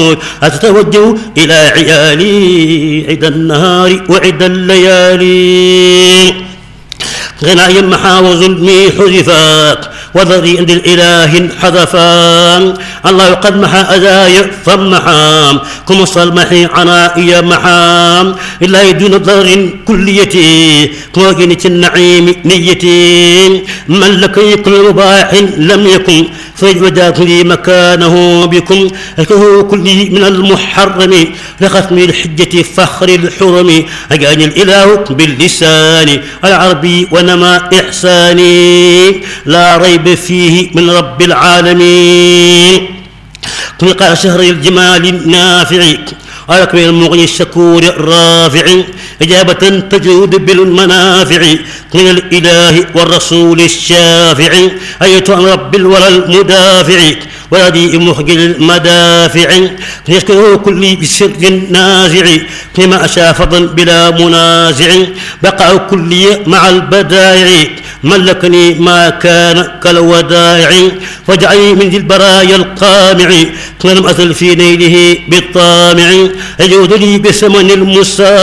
أتتوجه إلى عيالي عد النهار وعد الليالي غناي محا وظلمي حذفا وذري عند الإله حذفا الله قد محا أذاي فمحا كم صلمحي عنائي محا إلا دون ضر كليتي كواجنة النعيم نيتي من لكي كل مباح لم يكن فوجدت لي مكانه بكم أكه كلي من المحرم لختم الحجة فخر الحرم أجاني الإله باللسان العربي ونما إحساني لا ريب فيه من رب العالمين تلقى شهر الجمال النافع أكبر المغني الشكور الرافع إجابة تجود بالمنافع من الإله والرسول الشافع أية عن رب الورى المدافع ولدي مخجل المدافع يسكنه كل بسر نازع كما أشاء فضل بلا منازع بقع كلي مع البدائع ملكني ما كان كالودائع واجعلني من ذي البرايا القامع لم أزل في نيله بالطامع يجود لي بثمن المسا